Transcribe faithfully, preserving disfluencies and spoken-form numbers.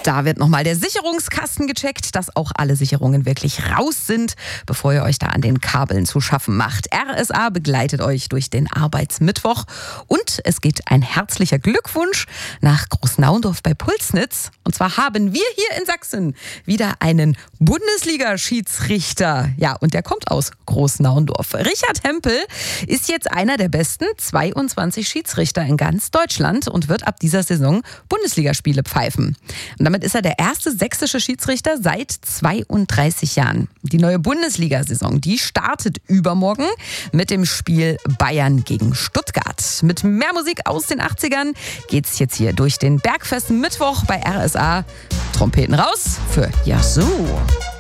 Da wird nochmal der Sicherungskasten gecheckt, dass auch alle Sicherungen wirklich raus sind, bevor ihr euch da an den Kabeln zu schaffen macht. R S A begleitet euch durch den Arbeitsmittwoch und es geht ein herzlicher Glückwunsch nach Großnaundorf bei Pulsnitz. Und zwar haben wir hier in Sachsen wieder einen Bundesliga-Schiedsrichter. Ja, und der kommt aus Großnaundorf. Richard Hempel ist jetzt einer der besten zweiundzwanzig Schiedsrichter in ganz Deutschland und wird ab dieser Saison Bundesligaspiele pfeifen. Und damit ist er der erste sächsische Schiedsrichter seit zweiunddreißig Jahren. Die neue Bundesliga-Saison, die startet übermorgen mit dem Spiel Bayern gegen Stuttgart. Mit mehr Musik aus den achtzigern geht's jetzt hier durch den Bergfest Mittwoch bei R S A. Trompeten raus für Yazoo.